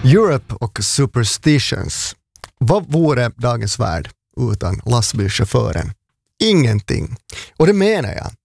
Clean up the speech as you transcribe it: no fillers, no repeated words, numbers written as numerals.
Europe och superstitions. Vad vore dagens värld utan lastbilschauffören? Ingenting. Och det menar jag.